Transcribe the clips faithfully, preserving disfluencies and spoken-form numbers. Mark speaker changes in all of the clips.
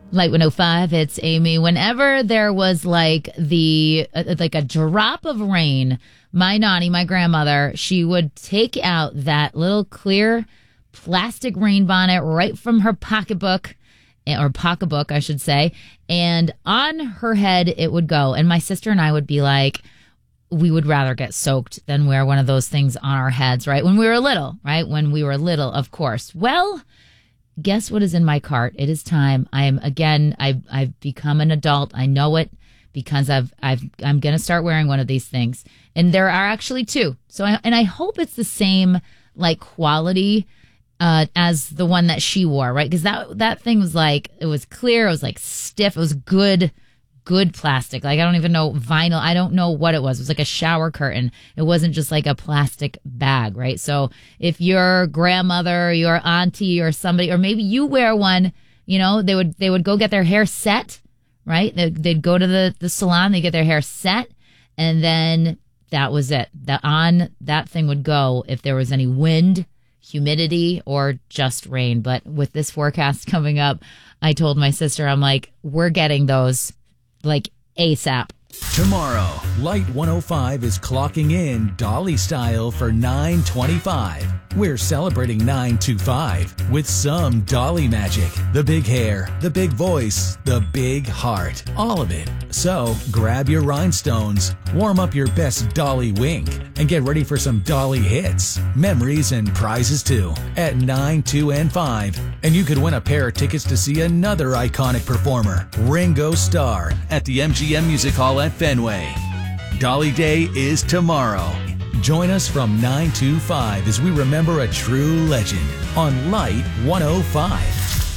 Speaker 1: Light one oh five, it's Amy. Whenever there was like the uh, like a drop of rain, my nanny, my grandmother, she would take out that little clear plastic rain bonnet right from her pocketbook, or pocketbook, I should say, and on her head it would go. And my sister and I would be like, we would rather get soaked than wear one of those things on our heads, right? When we were little, right? When we were little, of course. Well, guess what is in my cart? It is time. I am again. I've I've become an adult. I know it because I've I've I'm gonna start wearing one of these things, and there are actually two. So I, and I hope it's the same like quality uh, as the one that she wore, right? Because that that thing was like, it was clear. It was like stiff. It was good. Good plastic. Like, I don't even know, vinyl. I don't know what it was. It was like a shower curtain. It wasn't just like a plastic bag, right? So if your grandmother, your auntie or somebody, or maybe you wear one, you know, they would, they would go get their hair set, right? They'd, they'd go to the, the salon, they get their hair set, and then that was it. The on that thing would go if there was any wind, humidity, or just rain. But with this forecast coming up, I told my sister, I'm like, we're getting those like ASAP.
Speaker 2: Tomorrow, Light one oh five is clocking in Dolly style for nine twenty-five. We're celebrating nine twenty-five with some Dolly magic. The big hair, the big voice, the big heart, all of it. So grab your rhinestones, warm up your best Dolly wink, and get ready for some Dolly hits, memories, and prizes too at nine, two, and five. And you could win a pair of tickets to see another iconic performer, Ringo Starr, at the M G M Music Hall at Fenway. Dolly Day is tomorrow. Join us from nine to five as we remember a true legend on Light one oh five.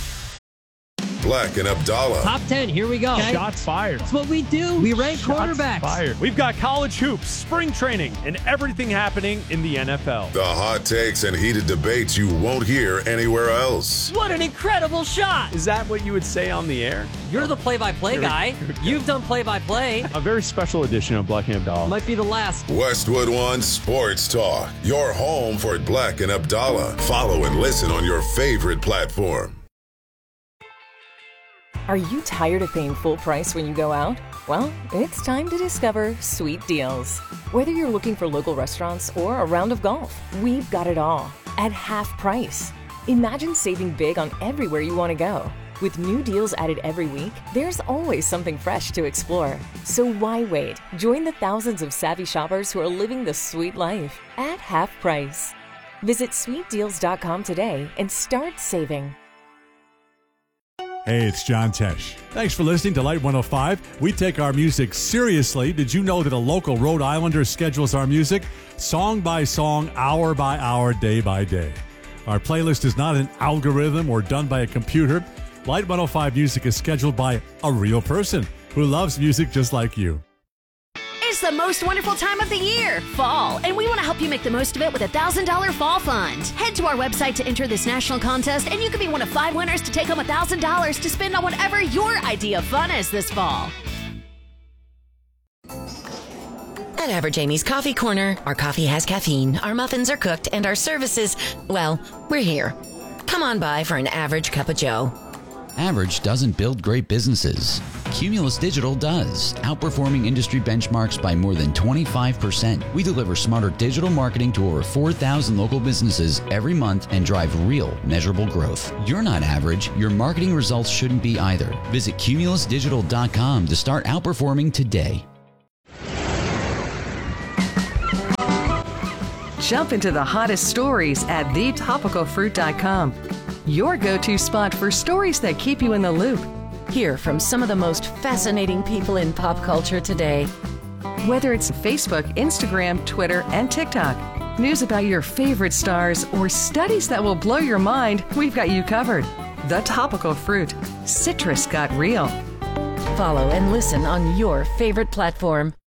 Speaker 3: Black and Abdallah.
Speaker 4: Top ten, here we go. Okay.
Speaker 5: Shots fired.
Speaker 4: That's what we do. We rank
Speaker 5: Shots
Speaker 4: quarterbacks.
Speaker 5: Fired. We've got college hoops, spring training, and everything happening in the N F L.
Speaker 3: The hot takes and heated debates you won't hear anywhere else.
Speaker 4: What an incredible shot.
Speaker 5: Is that what you would say on the air?
Speaker 4: You're the play-by-play guy. You've done play-by-play.
Speaker 5: A very special edition of Black and Abdallah.
Speaker 4: Might be the last.
Speaker 3: Westwood One Sports Talk. Your home for Black and Abdallah. Follow and listen on your favorite platform.
Speaker 6: Are you tired of paying full price when you go out? Well, it's time to discover Sweet Deals. Whether you're looking for local restaurants or a round of golf, we've got it all at half price. Imagine saving big on everywhere you want to go. With new deals added every week, there's always something fresh to explore. So why wait? Join the thousands of savvy shoppers who are living the sweet life at half price. Visit sweet deals dot com today and start saving.
Speaker 7: Hey, it's John Tesh. Thanks for listening to Light one oh five. We take our music seriously. Did you know that a local Rhode Islander schedules our music song by song, hour by hour, day by day? Our playlist is not an algorithm or done by a computer. Light one oh five music is scheduled by a real person who loves music just like you.
Speaker 8: It's the most wonderful time of the year, fall, and we want to help you make the most of it with a one thousand dollars Fall Fund. Head to our website to enter this national contest, and you could be one of five winners to take home one thousand dollars to spend on whatever your idea of fun is this fall.
Speaker 9: At Average Amy's Coffee Corner, our coffee has caffeine, our muffins are cooked, and our services, well, we're here. Come on by for an average cup of joe.
Speaker 10: Average doesn't build great businesses. Cumulus Digital does, outperforming industry benchmarks by more than twenty-five percent. We deliver smarter digital marketing to over four thousand local businesses every month and drive real, measurable growth. You're not average. Your marketing results shouldn't be either. Visit cumulus digital dot com to start outperforming today.
Speaker 11: Jump into the hottest stories at the topical fruit dot com. Your go-to spot for stories that keep you in the loop.
Speaker 9: Hear from some of the most fascinating people in pop culture today.
Speaker 11: Whether it's Facebook, Instagram, Twitter, and TikTok, news about your favorite stars, or studies that will blow your mind, we've got you covered. The Topical Fruit. Citrus got real.
Speaker 9: Follow and listen on your favorite platform.